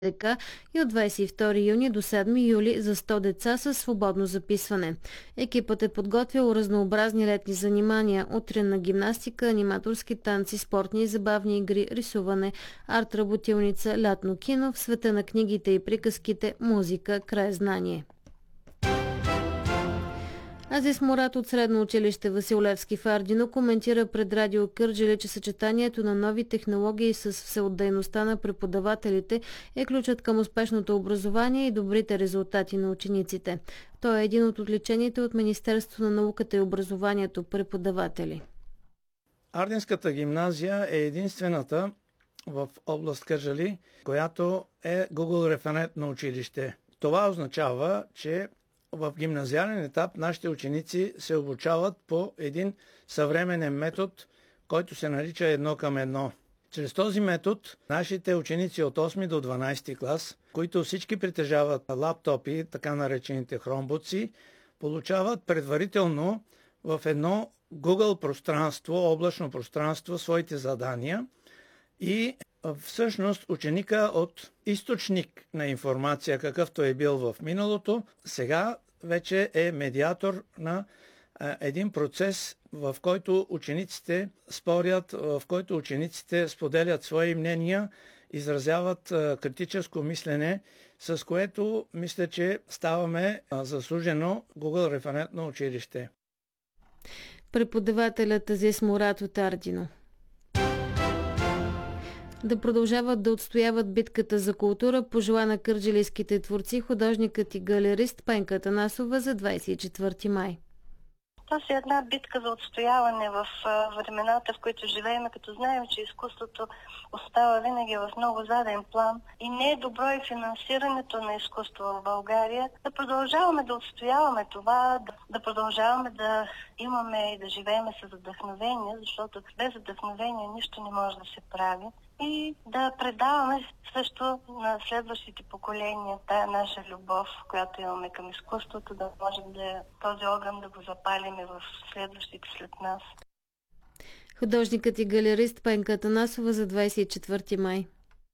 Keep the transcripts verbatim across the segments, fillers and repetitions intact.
река и от двадесет и втори юни до седми юли за сто деца със свободно записване. Екипът е подготвил разнообразни летни занимания, утринна гимнастика, аниматорски танци, спортни и забавни игри, рисуване, арт-работилница, лятно кино, в света на книгите и приказките, музика, краезнание. Азис Мурат от Средно училище Васил Левски в Ардино коментира пред радио Кърджали, че съчетанието на нови технологии с всеотдайността на преподавателите е ключът към успешното образование и добрите резултати на учениците. Той е един от отличените от Министерството на науката и образованието преподаватели. Ардинската гимназия е единствената в област Кърджали, която е Google референтно училище. Това означава, че в гимназиален етап нашите ученици се обучават по един съвременен метод, който се нарича едно към едно. Чрез този метод нашите ученици от осми до дванадесети клас, които всички притежават лаптопи, така наречените хромбуци, получават предварително в едно Google пространство, облачно пространство, своите задания и всъщност ученика от източник на информация, какъвто е бил в миналото, сега вече е медиатор на един процес, в който учениците спорят, в който учениците споделят свои мнения, изразяват критическо мислене, с което мисля, че ставаме заслужено Google референтно училище. Преподавателят Азис Мурат от Ардино. Да продължават да отстояват битката за култура пожела на кърджалийските творци художникът и галерист Пенка Атанасова за двадесет и четвърти май. Това е една битка за отстояване в времената, в които живеем, като знаем, че изкуството остава винаги в много заден план и не е добро и финансирането на изкуство в България. Да продължаваме да отстояваме това, да, да продължаваме да имаме и да живеем с вдъхновение, защото без вдъхновение нищо не може да се прави. И да предаваме също на следващите поколения тая наша любов, която имаме към изкуството, да можем да този огън да го запалим и в следващите след нас. Художникът и галерист Пенка Атанасова за двадесет и четвърти май.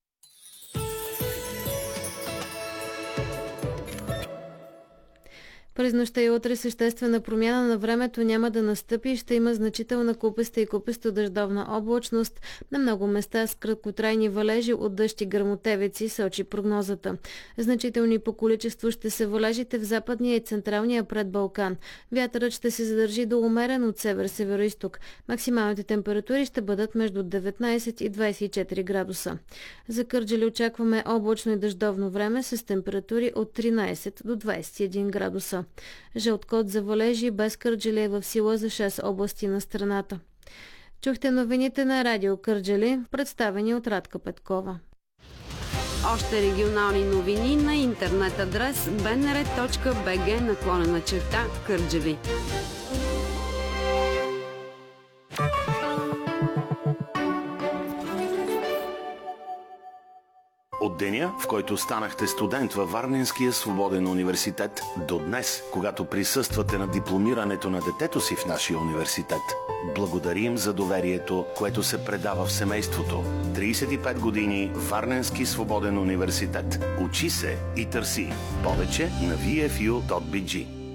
През нощта и утре съществена промяна на времето няма да настъпи и ще има значителна купеста и купесто дъждовна облачност на много места с краткотрайни валежи от дъжд и гръмотевици, сочи прогнозата. Значителни по количество ще са валежите в западния и централния предбалкан. Вятърът ще се задържи до умерен от север-североизток. Максималните температури ще бъдат между деветнадесет и двадесет и четири градуса. За Кърджали очакваме облачно и дъждовно време с температури от тринадесет до двадесет и един градуса. Жълт код за валежи без Кърджали е в сила за шест области на страната. Чухте новините на радио Кърджали, представени от Радка Петкова. Още регионални новини на интернет адрес би ен ар точка би джи наклонена черта Кърджали. От деня, в който станахте студент във Варненския свободен университет, до днес, когато присъствате на дипломирането на детето си в нашия университет, благодарим за доверието, което се предава в семейството. тридесет и пет години Варненски свободен университет. Учи се и търси. Повече на ви еф ю точка би джи.